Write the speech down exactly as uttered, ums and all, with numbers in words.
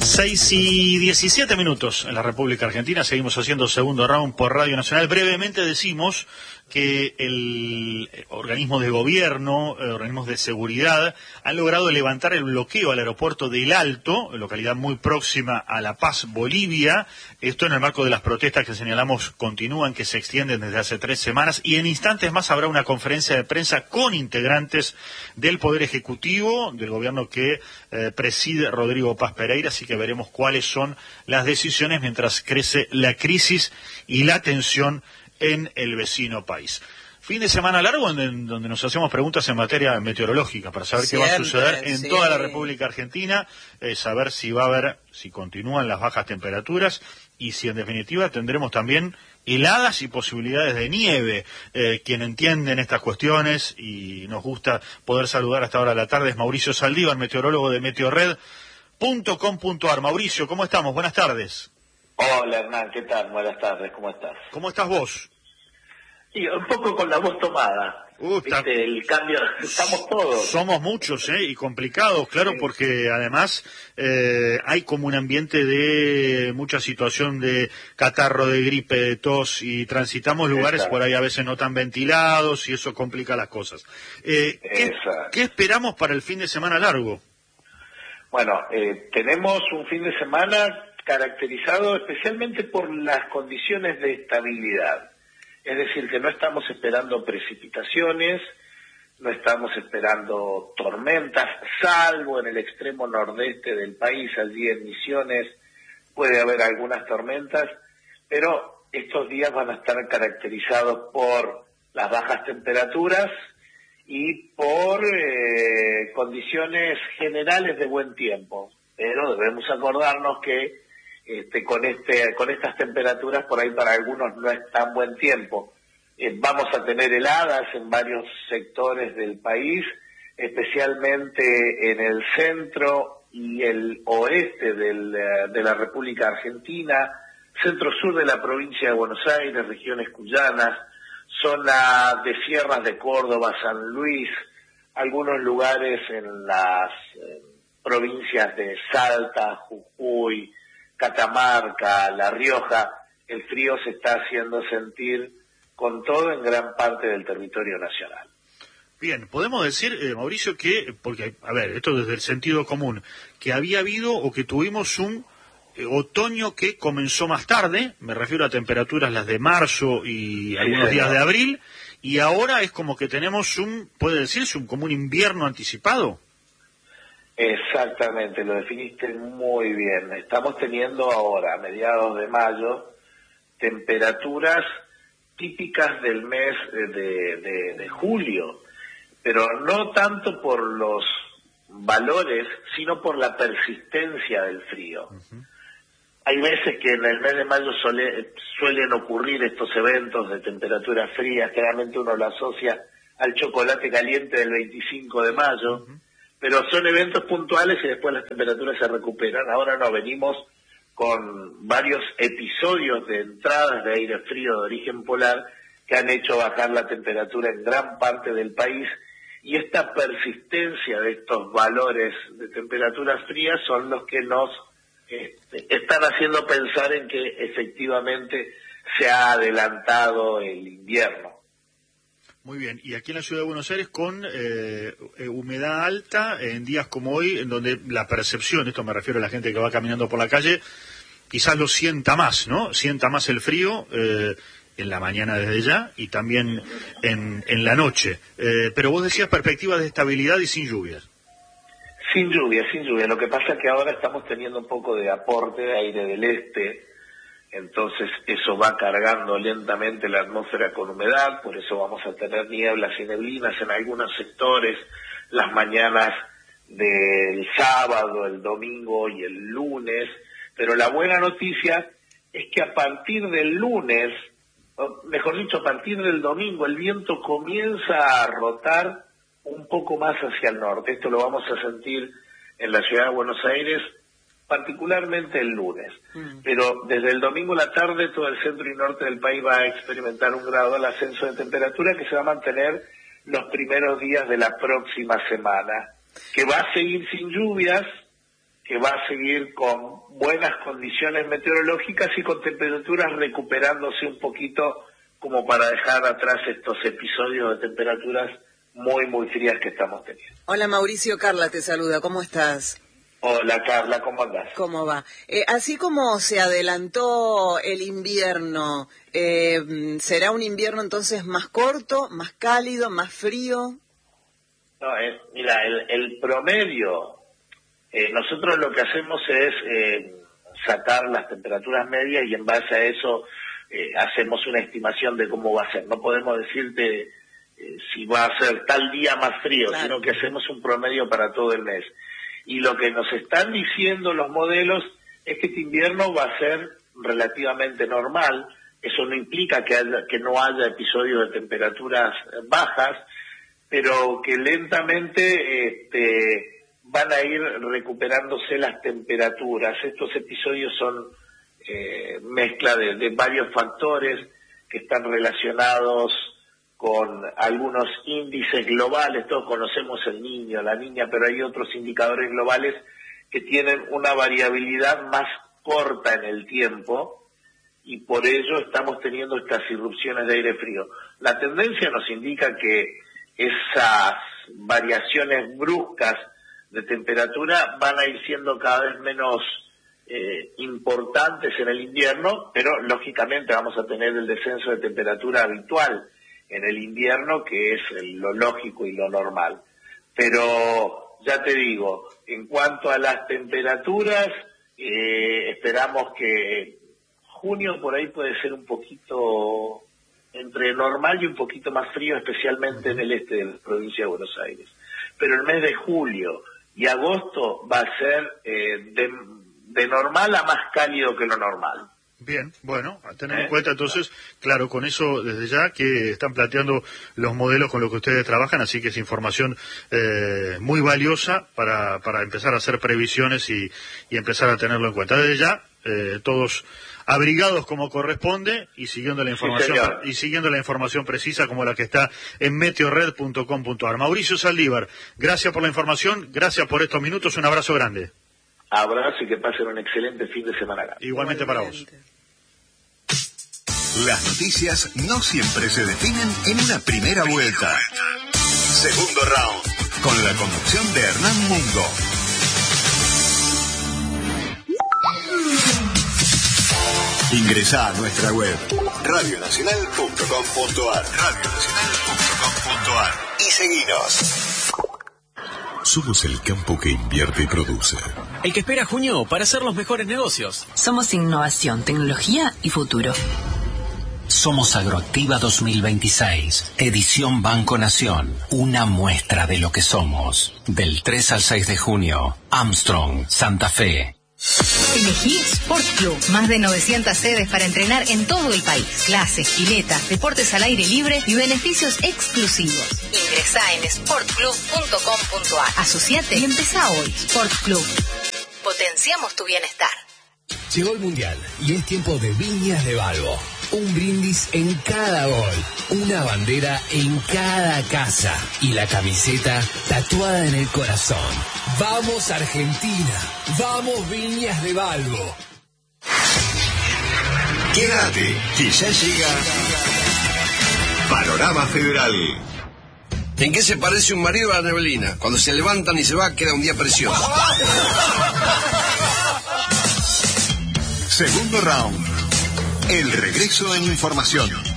Seis y diecisiete minutos en la República Argentina. Seguimos haciendo segundo round por Radio Nacional. Brevemente decimos que el organismo de gobierno, eh, organismos de seguridad, han logrado levantar el bloqueo al aeropuerto de El Alto, localidad muy próxima a La Paz, Bolivia. Esto en el marco de las protestas que señalamos continúan, que se extienden desde hace tres semanas. Y en instantes más habrá una conferencia de prensa con integrantes del Poder Ejecutivo, del gobierno que eh, preside Rodrigo Paz Pereira. Así que veremos cuáles son las decisiones mientras crece la crisis y la tensión en el vecino país. Fin de semana largo en donde nos hacemos preguntas en materia meteorológica para saber Siempre, qué va a suceder en sí. toda la República Argentina, eh, saber si va a haber, si continúan las bajas temperaturas y si en definitiva tendremos también heladas y posibilidades de nieve. Eh, quien entiende en estas cuestiones y nos gusta poder saludar hasta ahora de la tarde es Mauricio Saldívar, meteorólogo de meteorred punto com punto ar. Mauricio, ¿cómo estamos? Buenas tardes. Hola Hernán, ¿qué tal? Buenas tardes, ¿cómo estás? ¿Cómo estás vos? Y un poco con la voz tomada. Uh, ¿Viste? está... El cambio, estamos todos. Somos muchos, ¿eh? Y complicados, claro, sí. Porque además eh, hay como un ambiente de mucha situación de catarro, de gripe, de tos, y transitamos lugares Exacto. por ahí a veces no tan ventilados y eso complica las cosas. Eh, ¿qué, ¿Qué esperamos para el fin de semana largo? Bueno, eh, tenemos un fin de semana caracterizado especialmente por las condiciones de estabilidad. Es decir, que no estamos esperando precipitaciones, no estamos esperando tormentas, salvo en el extremo nordeste del país, allí en Misiones puede haber algunas tormentas, pero estos días van a estar caracterizados por las bajas temperaturas y por eh, condiciones generales de buen tiempo. Pero debemos acordarnos que Este, con este con estas temperaturas por ahí para algunos no es tan buen tiempo. Eh, vamos a tener heladas en varios sectores del país, especialmente en el centro y el oeste del, de la República Argentina, centro-sur de la provincia de Buenos Aires, regiones cuyanas, zona de sierras de Córdoba, San Luis, algunos lugares en las eh, provincias de Salta, Jujuy, Catamarca, La Rioja. El frío se está haciendo sentir con todo en gran parte del territorio nacional. Bien, podemos decir, eh, Mauricio, que, porque, a ver, esto desde el sentido común, que había habido o que tuvimos un eh, otoño que comenzó más tarde, me refiero a temperaturas las de marzo y sí, algunos días de abril, y ahora es como que tenemos un, puede decirse, un, como un invierno anticipado. Exactamente, lo definiste muy bien. Estamos teniendo ahora, a mediados de mayo, temperaturas típicas del mes de, de, de julio, pero no tanto por los valores, sino por la persistencia del frío. Uh-huh. Hay veces que en el mes de mayo suele, suelen ocurrir estos eventos de temperaturas frías, generalmente uno lo asocia al chocolate caliente del veinticinco de mayo, uh-huh. Pero son eventos puntuales y después las temperaturas se recuperan. Ahora no, venimos con varios episodios de entradas de aire frío de origen polar que han hecho bajar la temperatura en gran parte del país, y esta persistencia de estos valores de temperaturas frías son los que nos este, están haciendo pensar en que efectivamente se ha adelantado el invierno. Muy bien, y aquí en la ciudad de Buenos Aires con eh, humedad alta en días como hoy, en donde la percepción, esto me refiero a la gente que va caminando por la calle, quizás lo sienta más, ¿no? Sienta más el frío eh, en la mañana desde ya y también en, en la noche. Eh, pero vos decías perspectivas de estabilidad y sin lluvias. Sin lluvia, sin lluvia. Lo que pasa es que ahora estamos teniendo un poco de aporte de aire del este, entonces eso va cargando lentamente la atmósfera con humedad, por eso vamos a tener nieblas y neblinas en algunos sectores las mañanas del sábado, el domingo y el lunes, pero la buena noticia es que a partir del lunes, o mejor dicho, a partir del domingo, el viento comienza a rotar un poco más hacia el norte. Esto lo vamos a sentir en la ciudad de Buenos Aires, particularmente el lunes. Mm. Pero desde el domingo a la tarde todo el centro y norte del país va a experimentar un gradual ascenso de temperatura que se va a mantener los primeros días de la próxima semana, que va a seguir sin lluvias, que va a seguir con buenas condiciones meteorológicas y con temperaturas recuperándose un poquito como para dejar atrás estos episodios de temperaturas muy, muy frías que estamos teniendo. Hola Mauricio, Carla te saluda, ¿cómo estás? Hola Carla, ¿cómo andás? ¿Cómo va? Eh, así como se adelantó el invierno, eh, ¿será un invierno entonces más corto, más cálido, más frío? No, es, mira, el, el promedio, eh, nosotros lo que hacemos es eh, sacar las temperaturas medias y en base a eso eh, hacemos una estimación de cómo va a ser. No podemos decirte eh, si va a ser tal día más frío, claro, sino que hacemos un promedio para todo el mes. Y lo que nos están diciendo los modelos es que este invierno va a ser relativamente normal. Eso no implica que, haya, que no haya episodios de temperaturas bajas, pero que lentamente este, van a ir recuperándose las temperaturas. Estos episodios son eh, mezcla de, de varios factores que están relacionados con algunos índices globales. Todos conocemos el niño, la niña, pero hay otros indicadores globales que tienen una variabilidad más corta en el tiempo y por ello estamos teniendo estas irrupciones de aire frío. La tendencia nos indica que esas variaciones bruscas de temperatura van a ir siendo cada vez menos eh, importantes en el invierno, pero lógicamente vamos a tener el descenso de temperatura habitual en el invierno, que es lo lógico y lo normal. Pero ya te digo, en cuanto a las temperaturas, eh, esperamos que junio por ahí puede ser un poquito entre normal y un poquito más frío, especialmente en el este de la provincia de Buenos Aires. Pero el mes de julio y agosto va a ser eh, de, de normal a más cálido que lo normal. Bien, bueno, a tener ¿Eh? en cuenta entonces, claro, con eso desde ya que están planteando los modelos con los que ustedes trabajan, así que es información eh, muy valiosa para, para empezar a hacer previsiones y, y empezar a tenerlo en cuenta. Desde ya, eh, todos abrigados como corresponde y siguiendo la información sí, y siguiendo la información precisa como la que está en meteorred punto com punto a r. Mauricio Saldívar, gracias por la información, gracias por estos minutos, un abrazo grande. Abrazo y que pasen un excelente fin de semana acá. Igualmente, Igualmente para vos. Las noticias no siempre se definen en una primera vuelta. Segundo round, con la conducción de Hernán Mungo. Ingresa a nuestra web radio nacional punto com punto a r radio nacional punto com punto a r y seguinos. Somos el campo que invierte y produce. El que espera junio para hacer los mejores negocios. Somos innovación, tecnología y futuro. Somos Agroactiva dos mil veintiséis, edición Banco Nación, una muestra de lo que somos. Del tres al seis de junio, Armstrong, Santa Fe. Elegí Sport Club, más de novecientas sedes para entrenar en todo el país. Clases, piletas, deportes al aire libre y beneficios exclusivos. Ingresá en sport club punto com punto a r. Asociate y empezá hoy. Sport Club. Potenciamos tu bienestar. Llegó el Mundial y es tiempo de Viñas de Balbo. Un brindis en cada gol, una bandera en cada casa y la camiseta tatuada en el corazón. ¡Vamos Argentina! ¡Vamos Viñas de Balbo! Quédate, que ya llega Panorama Federal. ¿En qué se parece un marido a la neblina? Cuando se levantan y se va, queda un día precioso. Segundo round. El regreso en información.